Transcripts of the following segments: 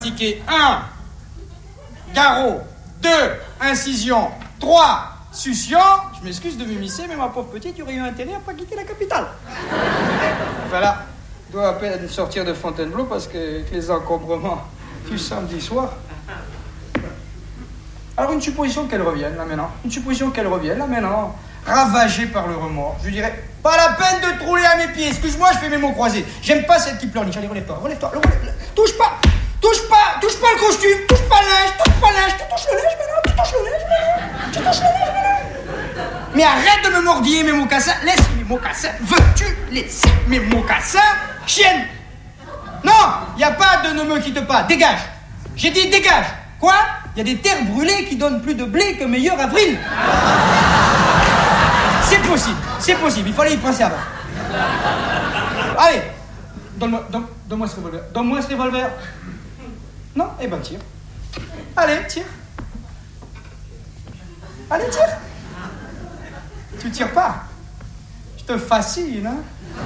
Ticket 1, garrot. 2, incision. 3, succion. Je m'excuse de m'immiscer, mais ma pauvre petite, il aurait eu intérêt à pas quitter la capitale. Voilà, je dois à peine sortir de Fontainebleau parce que les encombrements du samedi soir. Alors une supposition qu'elle revienne là maintenant. Ravagée par le remords. Je lui dirais, pas la peine de te rouler à mes pieds. Excuse-moi, je fais mes mots croisés. J'aime pas celle qui pleurniche. Allez, relève-toi. Touche pas le costume, touche pas le linge. Tu touches le linge maintenant. Mais arrête de me mordiller mes mocassins. Laisse mes mocassins. Veux-tu laisser mes mocassins, chienne? Non, y a pas de ne me quitte pas. Dégage. J'ai dit dégage. Quoi? Il y a des terres brûlées qui donnent plus de blé que meilleur avril. C'est possible. Il fallait y penser avant. Allez, donne-moi ce revolver. Non? Eh ben, tire. Allez, tire. Tu tires pas. Je te fascine, hein?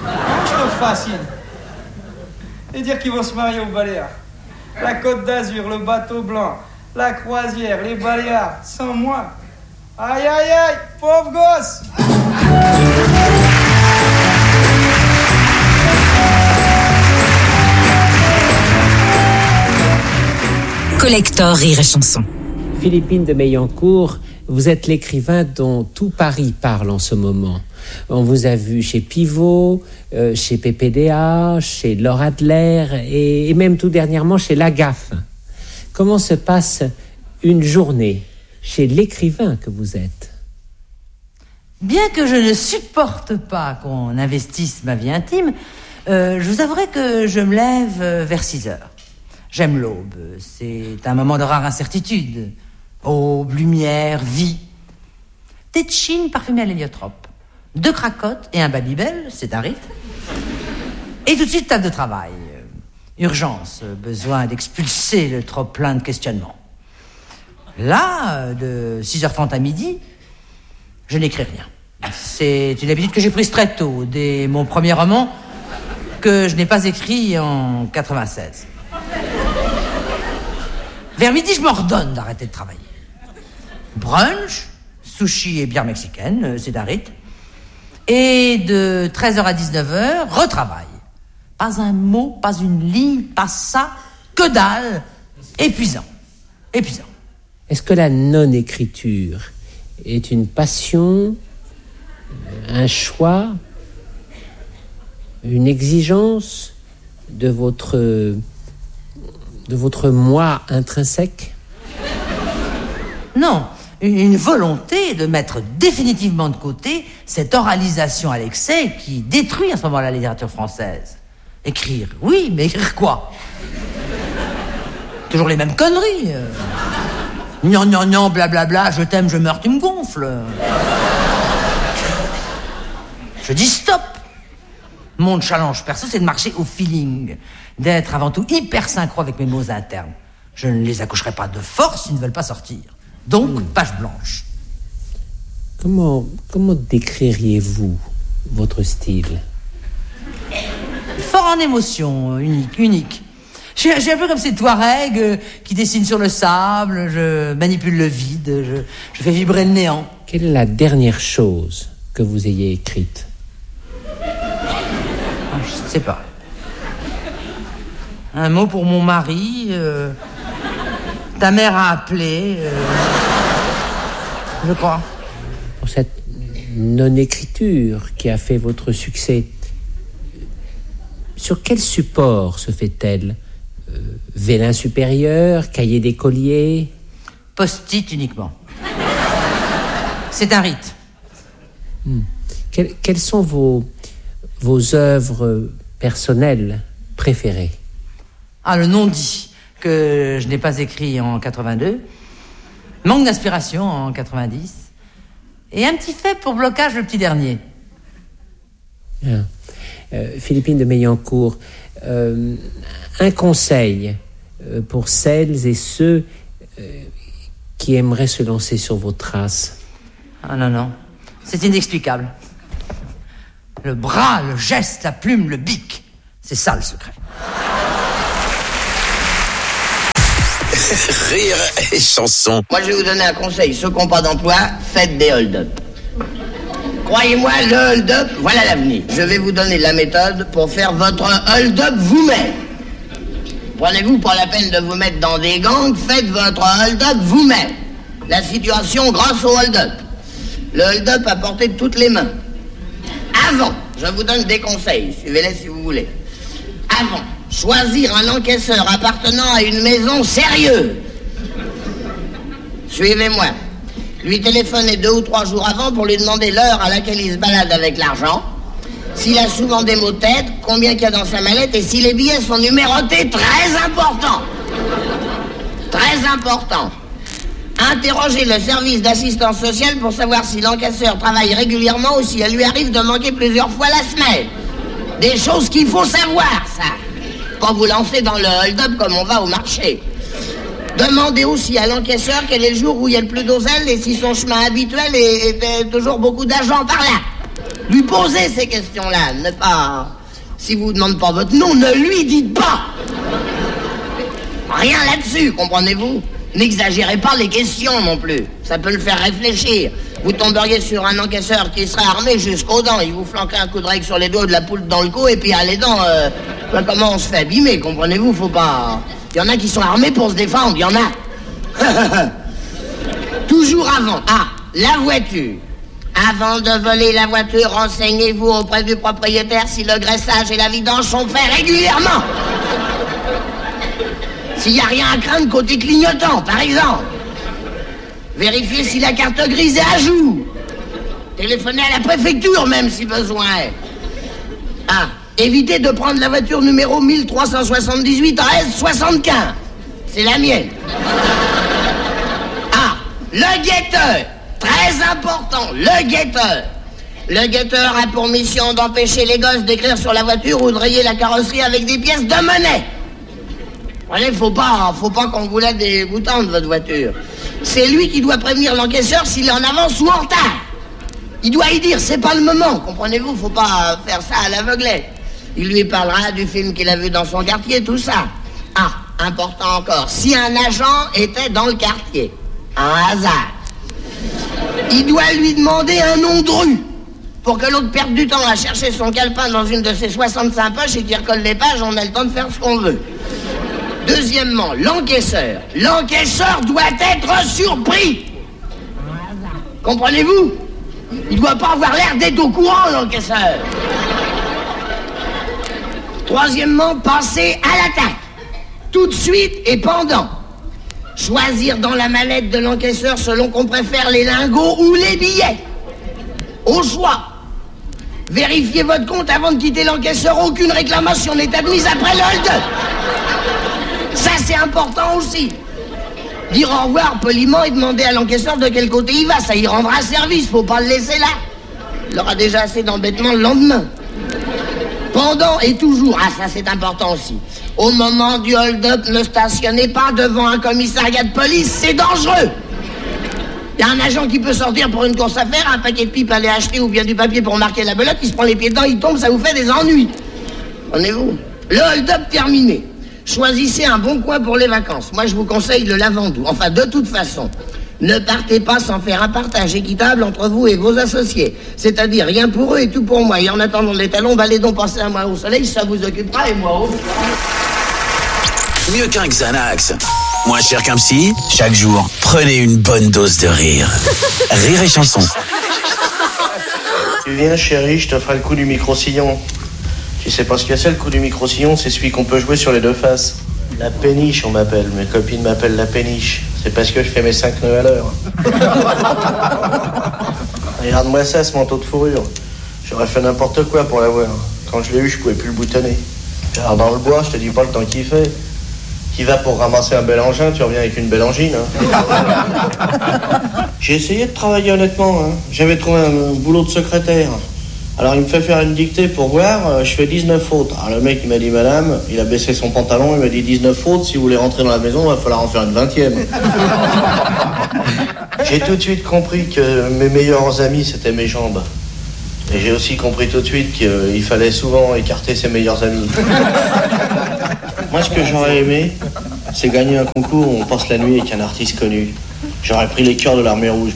Et dire qu'ils vont se marier aux Baléares. La Côte d'Azur, le bateau blanc, la croisière, les Baléares, sans moi. Aïe, pauvre gosse! Collector Rire et Chanson. Philippine de Meillancourt, vous êtes l'écrivain dont tout Paris parle en ce moment. On vous a vu chez Pivot, chez PPDA, chez Laure Adler et même tout dernièrement chez La Gaffe. Comment se passe une journée chez l'écrivain que vous êtes? Bien que je ne supporte pas qu'on investisse ma vie intime, je vous avouerai que je me lève vers 6 heures. J'aime l'aube, c'est un moment de rare incertitude. Aube, lumière, vie. Thé de Chine parfumé à l'héliotrope. 2 cracottes et un Babybel, c'est un rite. Et tout de suite, table de travail. Urgence, besoin d'expulser le trop plein de questionnements. Là, de 6h30 à midi, je n'écris rien. C'est une habitude que j'ai prise très tôt, dès mon premier roman, que je n'ai pas écrit en 96. Vers midi, je m'ordonne d'arrêter de travailler. Brunch, sushi et bière mexicaine, c'est un rite. Et de 13h à 19h, retravail. Pas un mot, pas une ligne, pas ça, que dalle. Épuisant. Est-ce que la non-écriture est une passion, un choix, une exigence de votre moi intrinsèque? Non, une volonté de mettre définitivement de côté cette oralisation à l'excès qui détruit en ce moment la littérature française. Écrire, oui, mais écrire quoi? Toujours les mêmes conneries. Gnan, blablabla, je t'aime, je meurs, tu me gonfles. Je dis stop. Mon challenge perso, c'est de marcher au feeling, d'être avant tout hyper synchro avec mes mots internes. Je ne les accoucherai pas de force s'ils ne veulent pas sortir. Donc, page blanche. Comment décririez-vous votre style? Fort en émotion, unique. Je suis un peu comme ces Touaregs qui dessinent sur le sable, je manipule le vide, je fais vibrer le néant. Quelle est la dernière chose que vous ayez écrite? Je ne sais pas. Un mot pour mon mari, ta mère a appelé, je crois. Pour cette non-écriture qui a fait votre succès, sur quel support se fait-elle? Vélin supérieur, cahier d'écolier? Post-it uniquement. C'est un rite. Quelles sont vos œuvres personnelles préférées? Le non-dit, que je n'ai pas écrit en 82. Manque d'inspiration en 90. Et un petit fait pour blocage le petit dernier. Philippine de Meillancourt, un conseil pour celles et ceux qui aimeraient se lancer sur vos traces. Non, c'est inexplicable. Le bras, le geste, la plume, le bic, c'est ça le secret. Rire et chanson. Moi, je vais vous donner un conseil. Ceux qui n'ont pas d'emploi, faites des hold-up. Croyez-moi, le hold-up, voilà l'avenir. Je vais vous donner la méthode pour faire votre hold-up vous-même. Prenez-vous pas la peine de vous mettre dans des gangs, faites votre hold-up vous-même. La situation grâce au hold-up. Le hold-up à portée de toutes les mains. Avant, je vous donne des conseils, suivez-les si vous voulez. Avant, choisir un encaisseur appartenant à une maison sérieuse. Suivez-moi. Lui téléphoner 2 ou 3 jours avant pour lui demander l'heure à laquelle il se balade avec l'argent, s'il a souvent des maux de tête, combien qu'il y a dans sa mallette et si les billets sont numérotés, très important. Très important. Interrogez le service d'assistance sociale pour savoir si l'encaisseur travaille régulièrement ou si elle lui arrive de manquer plusieurs fois la semaine. Des choses qu'il faut savoir, ça. Quand vous lancez dans le hold-up comme on va au marché. Demandez aussi à l'encaisseur quel est le jour où il y a le plus d'oseille et si son chemin habituel est toujours beaucoup d'argent par là. Lui posez ces questions-là, ne pas... Si vous ne demandez pas votre nom, ne lui dites pas. Rien là-dessus, comprenez-vous? N'exagérez pas les questions non plus. Ça peut le faire réfléchir. Vous tomberiez sur un encaisseur qui serait armé jusqu'aux dents. Il vous flanquerait un coup de règle sur les doigts, de la poule dans le cou, et puis à les dents, comment on se fait abîmer, comprenez-vous? Faut pas... Il y en a qui sont armés pour se défendre, il y en a. Toujours avant. Ah, la voiture. Avant de voler la voiture, renseignez-vous auprès du propriétaire si le graissage et la vidange sont faits régulièrement. S'il n'y a rien à craindre côté clignotant, par exemple. Vérifiez si la carte grise est à jour. Téléphonez à la préfecture même si besoin est. Ah, évitez de prendre la voiture numéro 1378 AS75. C'est la mienne. Ah, le guetteur. Très important, le guetteur. Le guetteur a pour mission d'empêcher les gosses d'écrire sur la voiture ou de rayer la carrosserie avec des pièces de monnaie. Allez, faut pas qu'on vous la dégoûtant de votre voiture. C'est lui qui doit prévenir l'encaisseur s'il est en avance ou en retard. Il doit y dire, c'est pas le moment, comprenez-vous, faut pas faire ça à l'aveuglette. Il lui parlera du film qu'il a vu dans son quartier, tout ça. Ah, important encore, si un agent était dans le quartier, un hasard, il doit lui demander un nom de rue pour que l'autre perde du temps à chercher son calepin dans une de ses 65 poches et qu'il recolle les pages, on a le temps de faire ce qu'on veut. Deuxièmement, l'encaisseur. L'encaisseur doit être surpris. Comprenez-vous? Il ne doit pas avoir l'air d'être au courant, l'encaisseur. Troisièmement, passer à l'attaque. Tout de suite et pendant. Choisir dans la mallette de l'encaisseur selon qu'on préfère les lingots ou les billets. Au choix. Vérifiez votre compte avant de quitter l'encaisseur. Aucune réclamation n'est admise après le hold-up. Ça, c'est important aussi. Dire au revoir poliment et demander à l'encaisseur de quel côté il va. Ça y rendra service, faut pas le laisser là. Il aura déjà assez d'embêtement le lendemain. Pendant et toujours, ah ça c'est important aussi. Au moment du hold-up, ne stationnez pas devant un commissariat de police, c'est dangereux. Il y a un agent qui peut sortir pour une course à faire, un paquet de pipes à aller acheter ou bien du papier pour marquer la belote, il se prend les pieds dedans, il tombe, ça vous fait des ennuis. Prenez-vous. Le hold-up terminé. Choisissez un bon coin pour les vacances. Moi, je vous conseille le Lavandou. Enfin, de toute façon, ne partez pas sans faire un partage équitable entre vous et vos associés. C'est-à-dire rien pour eux et tout pour moi. Et en attendant les talons, allez donc passer un mois au soleil, ça vous occupera et moi aussi. Mieux qu'un Xanax. Moins cher qu'un psy. Chaque jour, prenez une bonne dose de rire. Rire et chanson. Tu viens, chérie, je te ferai le coup du micro-sillon. Tu sais pas ce que c'est le coup du micro-sillon, c'est celui qu'on peut jouer sur les deux faces. La péniche, on m'appelle. Mes copines m'appellent la péniche. C'est parce que je fais mes 5 nœuds à l'heure. Regarde-moi ça, ce manteau de fourrure. J'aurais fait n'importe quoi pour l'avoir. Quand je l'ai eu, je pouvais plus le boutonner. Alors dans le bois, je te dis pas le temps qu'il fait. Tu vas pour ramasser un bel engin, tu reviens avec une belle angine. Hein. J'ai essayé de travailler honnêtement. Hein. J'avais trouvé un boulot de secrétaire. Alors il me fait faire une dictée pour voir, je fais 19 fautes. Alors le mec il m'a dit madame, il a baissé son pantalon, il m'a dit 19 fautes, si vous voulez rentrer dans la maison, il va falloir en faire une 20e. J'ai tout de suite compris que mes meilleurs amis c'était mes jambes. Et j'ai aussi compris tout de suite qu'il fallait souvent écarter ses meilleurs amis. Moi ce que j'aurais aimé, c'est gagner un concours où on passe la nuit avec un artiste connu. J'aurais pris les cœurs de l'armée rouge.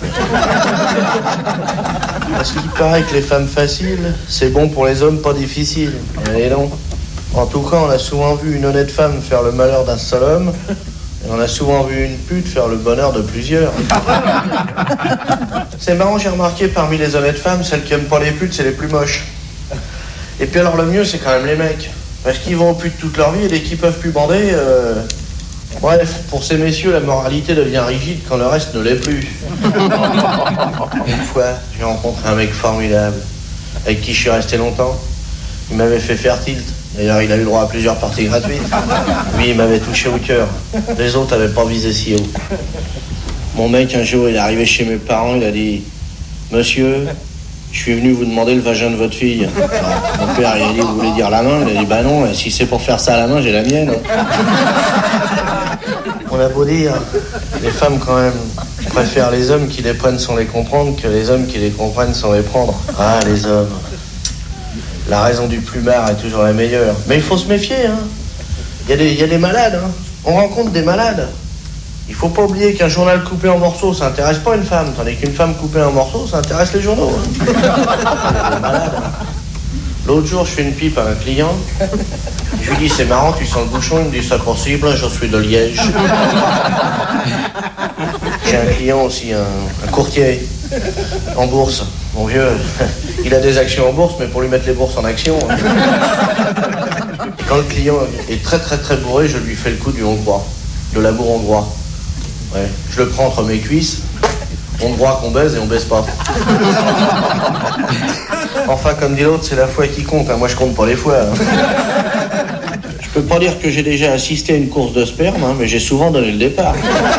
Parce qu'il paraît que les femmes faciles, c'est bon pour les hommes pas difficiles. Et non. En tout cas, on a souvent vu une honnête femme faire le malheur d'un seul homme, et on a souvent vu une pute faire le bonheur de plusieurs. C'est marrant, j'ai remarqué, parmi les honnêtes femmes, celles qui aiment pas les putes, c'est les plus moches. Et puis alors, le mieux, c'est quand même les mecs. Parce qu'ils vont aux putes toute leur vie, et dès qu'ils peuvent plus bander... Bref, pour ces messieurs, la moralité devient rigide quand le reste ne l'est plus. Une fois, j'ai rencontré un mec formidable, avec qui je suis resté longtemps. Il m'avait fait faire tilt. D'ailleurs, il a eu droit à plusieurs parties gratuites. Lui, il m'avait touché au cœur. Les autres n'avaient pas visé si haut. Mon mec, un jour, il est arrivé chez mes parents, il a dit « Monsieur, je suis venu vous demander le vagin de votre fille. » Mon père, il a dit « Vous voulez dire la main ?» Il a dit « Bah non, si c'est pour faire ça à la main, j'ai la mienne. » On a beau dire, les femmes quand même préfèrent les hommes qui les prennent sans les comprendre que les hommes qui les comprennent sans les prendre. Ah, les hommes. La raison du plumard est toujours la meilleure. Mais il faut se méfier, hein. Il y a des malades, hein. On rencontre des malades. Il faut pas oublier qu'un journal coupé en morceaux, ça intéresse pas une femme, tandis qu'une femme coupée en morceaux, ça intéresse les journaux. Hein. Des malades, hein. L'autre jour, je fais une pipe à un client. Je lui dis, c'est marrant, tu sens le bouchon. Il me dit, c'est possible, je suis de Liège. J'ai un client aussi, un courtier en bourse. Mon vieux, il a des actions en bourse, mais pour lui mettre les bourses en action. Hein. Et quand le client est très très très bourré, je lui fais le coup du hongrois, de l'amour hongrois. Ouais, je le prends entre mes cuisses. Hongrois qu'on baise et on baise pas. Enfin, comme dit l'autre, c'est la foi qui compte. Hein. Moi, je compte pas les fois. Hein. Je peux pas dire que j'ai déjà assisté à une course de sperme, hein, mais j'ai souvent donné le départ.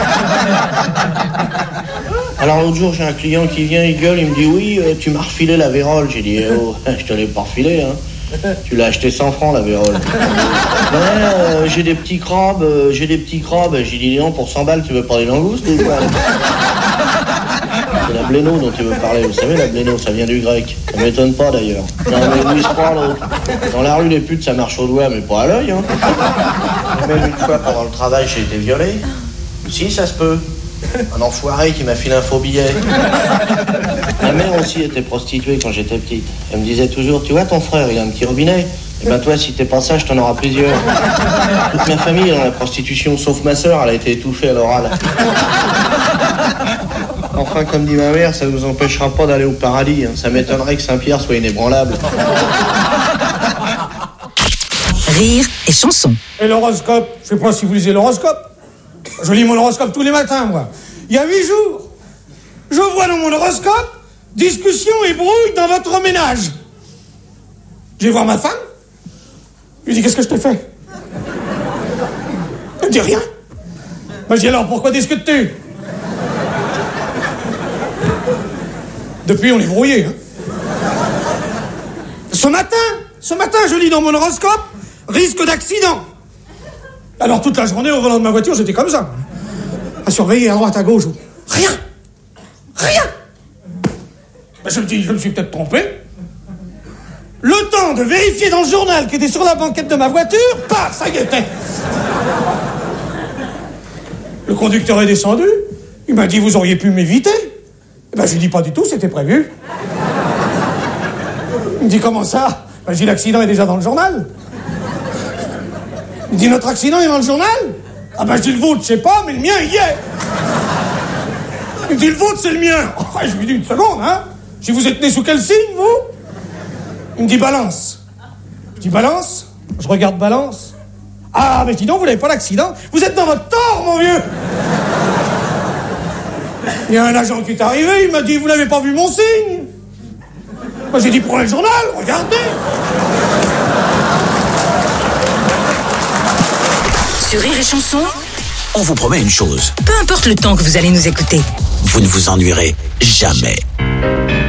Alors l'autre jour, j'ai un client qui vient, il gueule, il me dit « Oui, tu m'as refilé la vérole. » J'ai dit « Oh, je te l'ai pas refilé, hein. Tu l'as acheté 100 francs, la vérole. » Ouais, j'ai des petits crabes, J'ai dit « Non, pour 100 balles, tu veux pas des langoustes ou quoi ?» C'est la bléno dont tu veux parler. Vous savez, la bléno, ça vient du grec. Ça m'étonne pas, d'ailleurs. Non, mais lui, il se croit, l'autre. Dans la rue, les putes, ça marche au doigt, mais pas à l'œil, hein. Même une fois, pendant le travail, j'ai été violé. Si, ça se peut. Un enfoiré qui m'a filé un faux billet. Ma mère aussi était prostituée quand j'étais petite. Elle me disait toujours, tu vois, ton frère, il a un petit robinet. Et ben toi, si t'es pas sage, t'en auras plusieurs. Toute ma famille est dans la prostitution, sauf ma sœur, elle a été étouffée à l'oral. Enfin, comme dit ma mère, ça ne nous empêchera pas d'aller au paradis. Hein. Ça m'étonnerait que Saint-Pierre soit inébranlable. Rire et chanson. Et l'horoscope, je sais pas si vous lisez l'horoscope. Je lis mon horoscope tous les matins, moi. Il y a 8 jours, je vois dans mon horoscope discussion et brouille dans votre ménage. Je vais voir ma femme. Je lui dis, qu'est-ce que je t'ai fait? Elle me dit rien. Moi, je dis, alors pourquoi discutes-tu? Depuis, on est brouillés. Hein. Ce matin, je lis dans mon horoscope risque d'accident. Alors toute la journée, au volant de ma voiture, j'étais comme ça. À surveiller à droite, à gauche. Rien. Ben, je me dis, je me suis peut-être trompé. Le temps de vérifier dans le journal qui était sur la banquette de ma voiture, paf, ça y était. Le conducteur est descendu. Il m'a dit, vous auriez pu m'éviter. Ben, je lui dis pas du tout, c'était prévu. Il me dit, comment ça? Ben, je dis, l'accident est déjà dans le journal. Il me dit, notre accident est dans le journal? Ah ben, je dis, le vôtre, je sais pas, mais le mien, il y est. Il me dit, le vôtre, c'est le mien. Oh, je lui dis, une seconde, hein. Je dis, vous êtes né sous quel signe, vous? Il me dit, Balance. Je dis, Balance? Je regarde Balance. Ah, mais dis donc, vous n'avez pas l'accident. Vous êtes dans votre tort, mon vieux. Il y a un agent qui est arrivé, il m'a dit, vous n'avez pas vu mon signe? Moi, j'ai dit, prenez le journal, regardez. Sur Rire et Chanson, On vous promet une chose. peu importe le temps que vous allez nous écouter. Vous ne vous ennuierez jamais.